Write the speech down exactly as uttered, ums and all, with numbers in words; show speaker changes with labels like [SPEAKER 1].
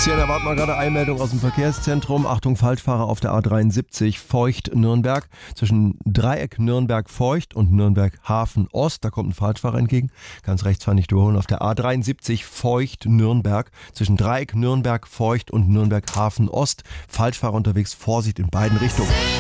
[SPEAKER 1] Christian, erwarten wir gerade Einmeldung aus dem Verkehrszentrum. Achtung, Falschfahrer auf der A dreiundsiebzig Feucht-Nürnberg. Zwischen Dreieck Nürnberg-Feucht und Nürnberg-Hafen-Ost. Da kommt ein Falschfahrer entgegen. Ganz rechts fahren nicht überholen. Auf der A dreiundsiebzig Feucht-Nürnberg. Zwischen Dreieck Nürnberg-Feucht und Nürnberg-Hafen-Ost. Falschfahrer unterwegs. Vorsicht in beiden Richtungen.